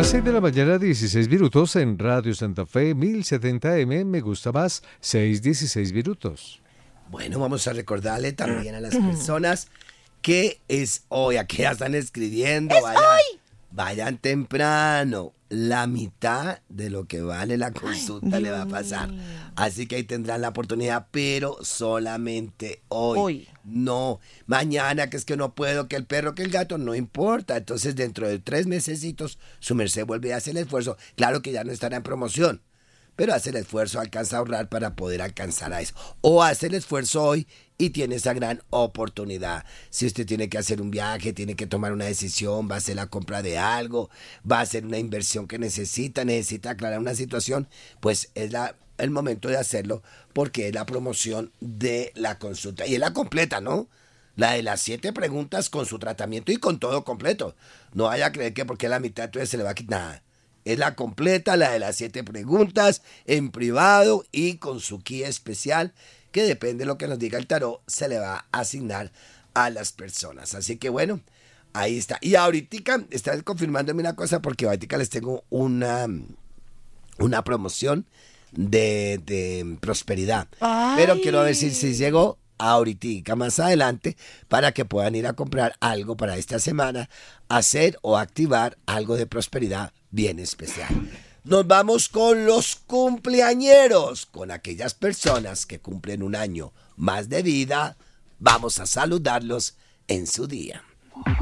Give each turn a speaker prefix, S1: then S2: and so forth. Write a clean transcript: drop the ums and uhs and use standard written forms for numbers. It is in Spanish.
S1: 6 de la mañana, 16 minutos en Radio Santa Fe, 1070M, me gusta más, 6:16 minutos.
S2: Bueno, vamos a recordarle también a las personas que es hoy. Aquí ya están escribiendo. Vayan temprano. La mitad de lo que vale la consulta le va a pasar. Así que ahí tendrán la oportunidad, pero solamente hoy. No, mañana que es que no puedo, que el perro, que el gato, no importa. Entonces dentro de 3 mesecitos su merced vuelve a hacer el esfuerzo. Claro que ya no estará en promoción, pero hace el esfuerzo, alcanza a ahorrar para poder alcanzar a eso. O hace el esfuerzo hoy y tiene esa gran oportunidad. Si usted tiene que hacer un viaje, tiene que tomar una decisión, va a hacer la compra de algo, va a hacer una inversión que necesita aclarar una situación, pues es el momento de hacerlo porque es la promoción de la consulta. Y es la completa, ¿no? La de las 7 preguntas con su tratamiento y con todo completo. No vaya a creer que porque la mitad entonces se le va a quitar nada. Es la completa, la de las 7 preguntas, en privado y con su guía especial, que depende de lo que nos diga el tarot, se le va a asignar a las personas. Así que bueno, ahí está. Y ahorita están confirmándome una cosa, porque ahorita les tengo una promoción de prosperidad. Pero quiero ver si llegó ahorita más adelante para que puedan ir a comprar algo para esta semana, hacer o activar algo de prosperidad bien especial. Nos vamos con los cumpleañeros, con aquellas personas que cumplen un año más de vida. Vamos a saludarlos en su día.